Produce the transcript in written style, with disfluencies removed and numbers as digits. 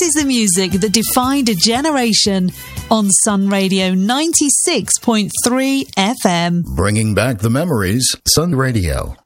is the music that defined a generation on Sun Radio 96.3 FM. Bringing back the memories, Sun Radio.